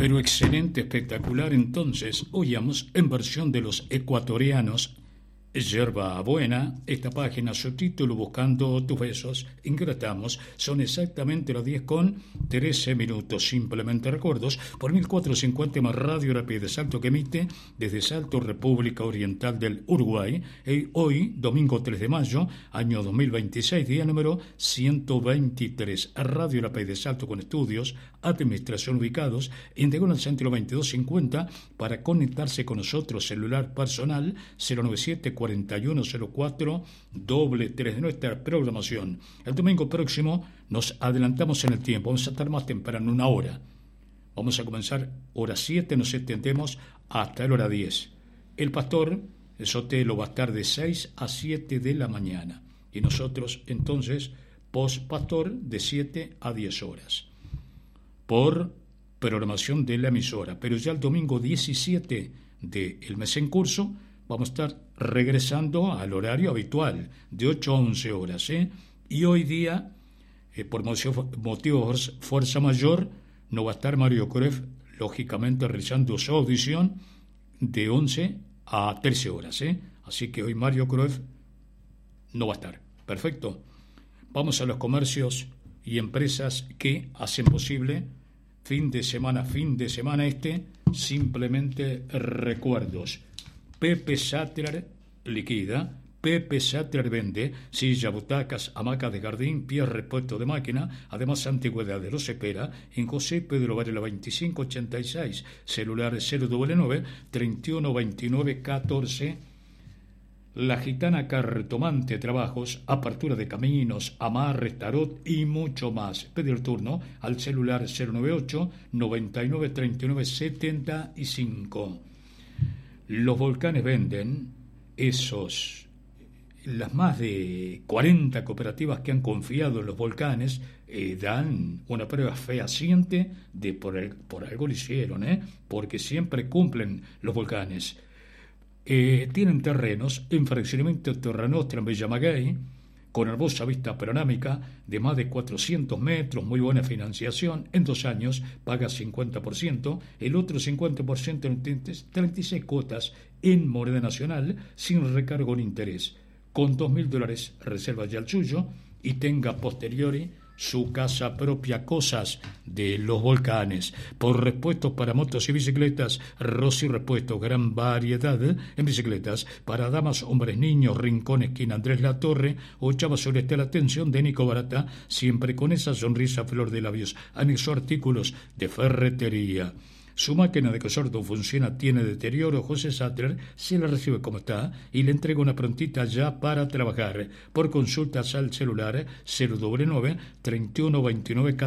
Pero excelente, espectacular. Entonces, oíamos en versión de los ecuatorianos Yerba Buena, esta página, su título Buscando tus besos, ingresamos, son exactamente las 10:13. Simplemente recuerdos, por 1450 más Radio Rápida de Salto, que emite desde Salto, República Oriental del Uruguay, hoy, domingo 3 de mayo, año 2026, día número 123. Radio Rápida de Salto con estudios, administración ubicados en Diagonal Centro 2250, para conectarse con nosotros, celular personal 097 4104 3 de nuestra programación. El domingo próximo nos adelantamos en el tiempo, vamos a estar más temprano, 1 hora. Vamos a comenzar hora 7, nos extendemos hasta la hora 10. El pastor, el Sotelo, va a estar de 6 a 7 de la mañana. Y nosotros, entonces, post-pastor, de 7 a 10 horas. Por programación de la emisora. Pero ya el domingo 17 del mes en curso, vamos a estar regresando al horario habitual, de 8 a 11 horas. Y hoy día, por motivos de fuerza mayor, no va a estar Mario Cruyff, lógicamente, realizando su audición de 11 a 13 horas. Así que hoy Mario Cruyff no va a estar. Perfecto. Vamos a los comercios y empresas que hacen posible fin de semana simplemente recuerdos. Pepe Sattler liquida, Pepe Sattler vende silla, butacas, hamacas de jardín, pies, repuesto de máquina, además antigüedades los espera en José Pedro Varela 2586, celular 099 3129 14. La Gitana Cartomante, trabajos, apertura de caminos, amarres, tarot y mucho más. Pedir turno al celular 098 99 39 75. Los volcanes venden las más de 40 cooperativas que han confiado en los volcanes, dan una prueba fehaciente de por algo lo hicieron, porque siempre cumplen los volcanes. Tienen terrenos en fraccionamiento de Terra Nostra en Villa Maguey, con hermosa vista panorámica de más de 400 metros, muy buena financiación. En 2 años paga 50%, el otro 50% en 36 cuotas en moneda nacional, sin recargo ni interés. Con $2.000 reserva ya el suyo y tenga posteriori su casa propia. Cosas de los volcanes. Por repuestos para motos y bicicletas, Rossi Repuestos, gran variedad en bicicletas para damas, hombres, niños. Rincón, esquina Andrés Latorre, o Chava Sureste, la atención de Nico Barata, siempre con esa sonrisa a flor de labios. Anexo artículos de ferretería. Su máquina de coser no funciona, tiene deterioro. José Sattler se la recibe como está y le entrega una prontita ya para trabajar. Por consultas al celular 099 3129